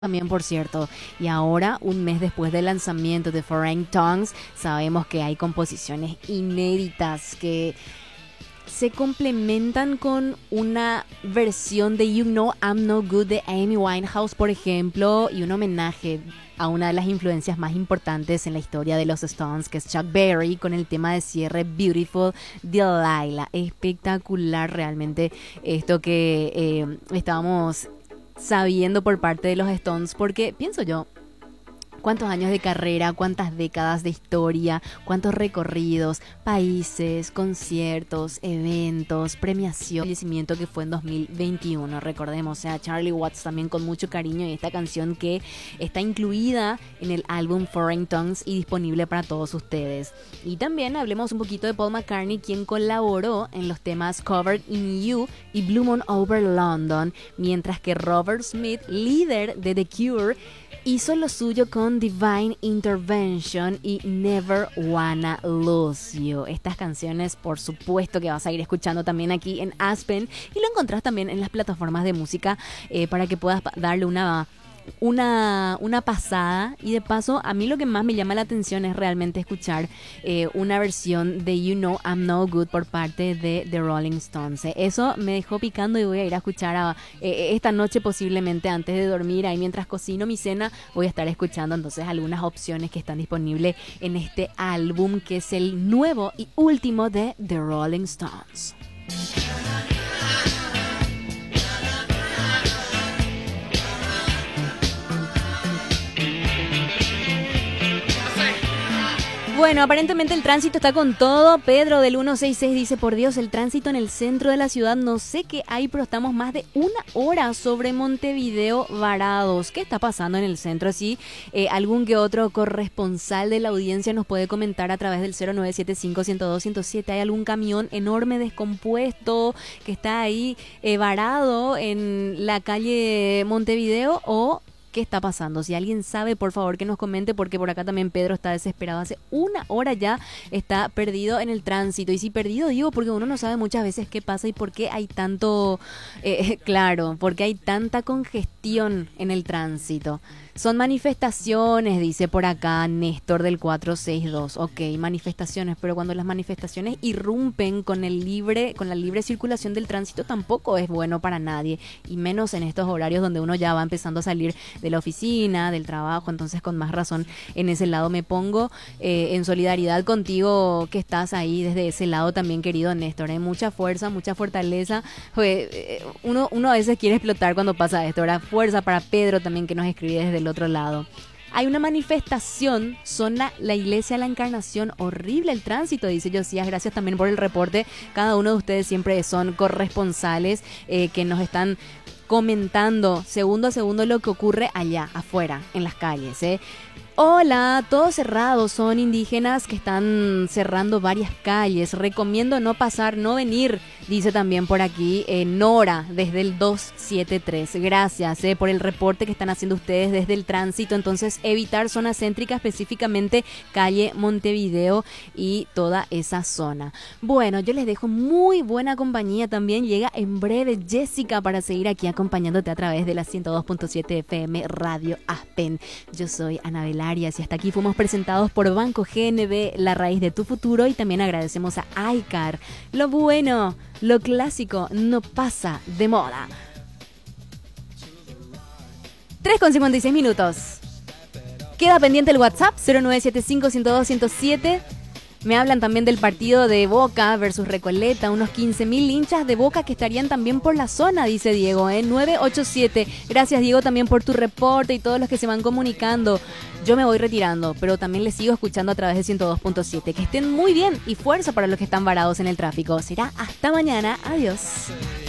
También, por cierto, y ahora, un mes después del lanzamiento de Foreign Tongues, sabemos que hay composiciones inéditas que se complementan con una versión de You Know I'm No Good de Amy Winehouse, por ejemplo, y un homenaje a una de las influencias más importantes en la historia de los Stones, que es Chuck Berry, con el tema de cierre Beautiful Delilah. Espectacular realmente esto que estábamos sabiendo por parte de los Stones, porque pienso yo, cuántos años de carrera, cuántas décadas de historia, cuántos recorridos, países, conciertos, eventos, premiación, fallecimiento que fue en 2021, recordemos, a Charlie Watts también con mucho cariño, y esta canción que está incluida en el álbum Foreign Tongues y disponible para todos ustedes. Y también hablemos un poquito de Paul McCartney, quien colaboró en los temas Covered in You y Blue Moon Over London, mientras que Robert Smith, líder de The Cure, hizo lo suyo con Divine Intervention y Never Wanna Lose You. Estas canciones, por supuesto, que vas a ir escuchando también aquí en Aspen, y lo encontrás también en las plataformas de música para que puedas darle una pasada. Y de paso, a mí lo que más me llama la atención es realmente escuchar una versión de You Know I'm No Good por parte de The Rolling Stones. Eso me dejó picando y voy a ir a escuchar esta noche, posiblemente antes de dormir. Ahí mientras cocino mi cena voy a estar escuchando entonces algunas opciones que están disponibles en este álbum, que es el nuevo y último de The Rolling Stones. Bueno, aparentemente el tránsito está con todo. Pedro del 166 dice: por Dios, el tránsito en el centro de la ciudad, no sé qué hay, pero estamos más de una hora sobre Montevideo varados. ¿Qué está pasando en el centro? Así, algún que otro corresponsal de la audiencia nos puede comentar a través del 0975-102-107. ¿Hay algún camión enorme descompuesto que está ahí varado en la calle Montevideo, o qué está pasando? Si alguien sabe, por favor que nos comente, porque por acá también Pedro está desesperado. Hace una hora ya está perdido en el tránsito. Y si perdido digo porque uno no sabe muchas veces qué pasa y por qué hay tanto, claro, porque hay tanta congestión en el tránsito. Son manifestaciones, dice por acá Néstor del 462. Ok, manifestaciones, pero cuando las manifestaciones irrumpen con la libre circulación del tránsito, tampoco es bueno para nadie, y menos en estos horarios donde uno ya va empezando a salir de la oficina, del trabajo. Entonces, con más razón, en ese lado me pongo en solidaridad contigo, que estás ahí desde ese lado también, querido Néstor. Mucha fuerza, mucha fortaleza. Uno a veces quiere explotar cuando pasa esto, ¿verdad? Fuerza para Pedro también, que nos escribe desde el otro lado. Hay una manifestación, zona la Iglesia de la Encarnación. Horrible el tránsito, dice Josías. Gracias también por el reporte. Cada uno de ustedes siempre son corresponsales que nos están comentando segundo a segundo lo que ocurre allá afuera en las calles. Hola, todos cerrados, son indígenas que están cerrando varias calles. Recomiendo no pasar, no venir, dice también por aquí Nora desde el 273. Gracias por el reporte que están haciendo ustedes desde el tránsito. Entonces, evitar zona céntrica, específicamente calle Montevideo y toda esa zona. Bueno, yo les dejo muy buena compañía. También llega en breve Jessica para seguir aquí acompañándote a través de la 102.7 FM Radio Aspen. Yo soy Anabel Arias y hasta aquí fuimos presentados por Banco GNB, la raíz de tu futuro, y también agradecemos a iCar. Lo bueno, lo clásico no pasa de moda. 3:56. Queda pendiente el WhatsApp 0975-102-107. Me hablan también del partido de Boca versus Recoleta, unos 15.000 hinchas de Boca que estarían también por la zona, dice Diego, 987. Gracias, Diego, también por tu reporte y todos los que se van comunicando. Yo me voy retirando, pero también les sigo escuchando a través de 102.7. Que estén muy bien y fuerza para los que están varados en el tráfico. Será hasta mañana. Adiós.